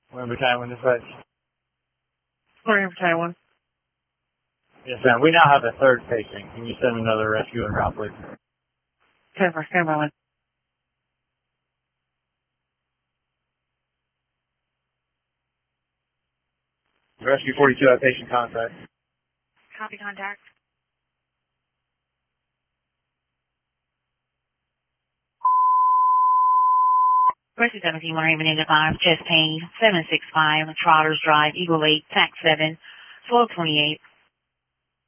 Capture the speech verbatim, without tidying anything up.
Remember Taiwan dispatch? Remember Taiwan. Yes, ma'am. We now have a third patient. Can you send another rescue and route, please? ten for stand by one. Rescue forty-two at patient contact. Copy contact. Rescue seventeen one Raymond eighty-five, chest pain, seven six five, Trotters Drive, Eagle eight, tax seven, twelve twenty-eight.